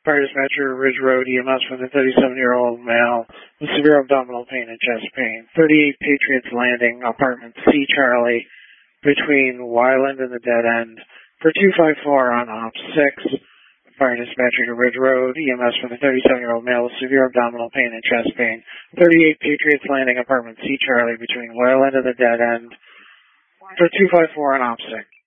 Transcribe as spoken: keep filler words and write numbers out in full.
Fire dispatcher, Ridge Road, E M S for the thirty-seven-year-old male with severe abdominal pain and chest pain. thirty-eight Patriots Landing, apartment C Charlie, between Wyland and the dead end, for two five four on op six. Fire dispatcher to Ridge Road, E M S for the thirty-seven-year-old male with severe abdominal pain and chest pain. thirty-eight Patriots Landing, apartment C Charlie, between Wyland and the dead end, for two five four on op six.